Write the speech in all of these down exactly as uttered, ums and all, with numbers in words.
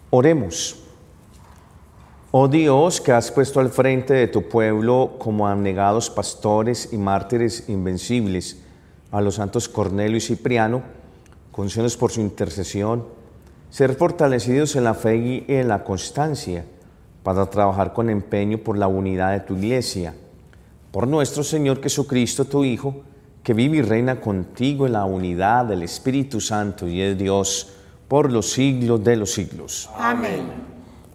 Oremos. Oh Dios, que has puesto al frente de tu pueblo como abnegados pastores y mártires invencibles a los santos Cornelio y Cipriano, concédenos por su intercesión ser fortalecidos en la fe y en la constancia para trabajar con empeño por la unidad de tu Iglesia. Por nuestro Señor Jesucristo, tu Hijo, que vive y reina contigo en la unidad del Espíritu Santo y es Dios por los siglos de los siglos. Amén.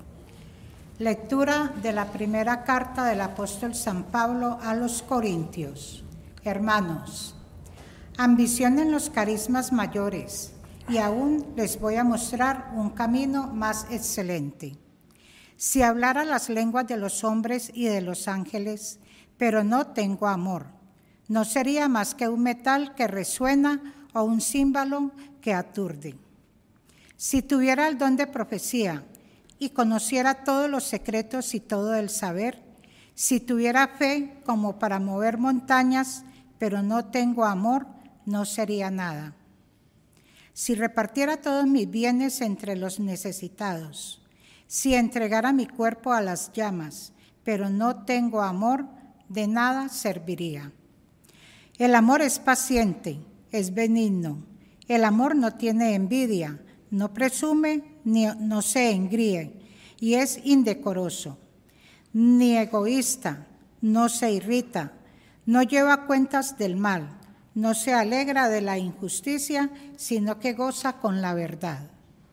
Lectura de la primera carta del apóstol San Pablo a los Corintios. Hermanos, ambicionen los carismas mayores y aún les voy a mostrar un camino más excelente. Si hablara las lenguas de los hombres y de los ángeles, pero no tengo amor, no sería más que un metal que resuena o un címbalo que aturde. Si tuviera el don de profecía y conociera todos los secretos y todo el saber, si tuviera fe como para mover montañas, pero no tengo amor, no sería nada. Si repartiera todos mis bienes entre los necesitados, si entregara mi cuerpo a las llamas, pero no tengo amor, de nada serviría. El amor es paciente, es benigno. El amor no tiene envidia, no presume, ni no se engríe, y es indecoroso, ni egoísta, no se irrita, no lleva cuentas del mal, no se alegra de la injusticia, sino que goza con la verdad.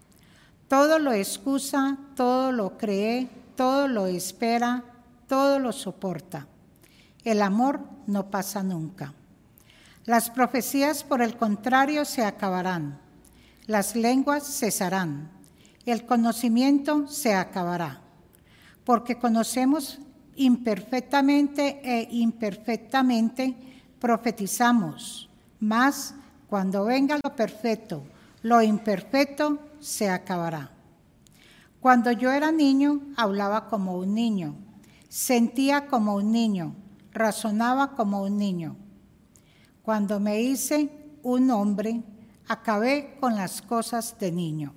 Todo lo excusa, todo lo cree, todo lo espera, todo lo soporta. El amor no pasa nunca. Las profecías, por el contrario, se acabarán. Las lenguas cesarán. El conocimiento se acabará. Porque conocemos imperfectamente e imperfectamente profetizamos. Mas cuando venga lo perfecto, lo imperfecto se acabará. Cuando yo era niño, hablaba como un niño, sentía como un niño, razonaba como un niño. Cuando me hice un hombre, acabé con las cosas de niño.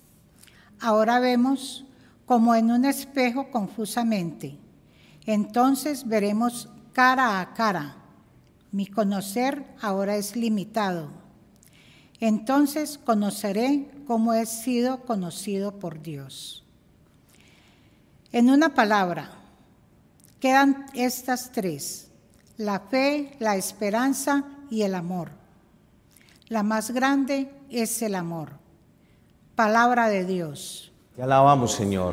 Ahora vemos como en un espejo confusamente. Entonces veremos cara a cara. Mi conocer ahora es limitado. Entonces conoceré cómo he sido conocido por Dios. En una palabra, quedan estas tres: la fe, la esperanza y el amor. La más grande es el amor. Palabra de Dios. Te alabamos, Señor.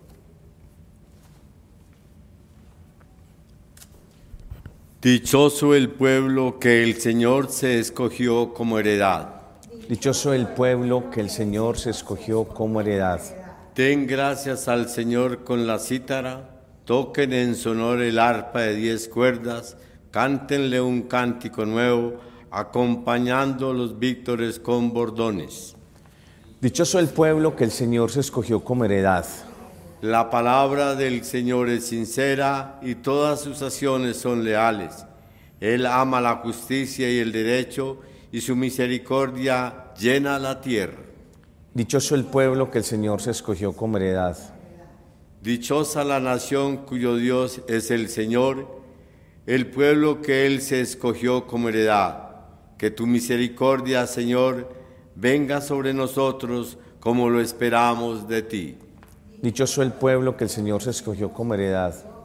Dichoso el pueblo que el Señor se escogió como heredad. Dichoso el pueblo que el Señor se escogió como heredad. Den gracias al Señor con la cítara, toquen en su honor el arpa de diez cuerdas, cántenle un cántico nuevo, acompañando los vítores con bordones. Dichoso el pueblo que el Señor se escogió como heredad. La palabra del Señor es sincera y todas sus acciones son leales. Él ama la justicia y el derecho y su misericordia llena la tierra. Dichoso el pueblo que el Señor se escogió como heredad. Dichosa la nación cuyo Dios es el Señor, el pueblo que Él se escogió como heredad. Que tu misericordia, Señor, venga sobre nosotros como lo esperamos de ti. Dichoso el pueblo que el Señor se escogió como heredad.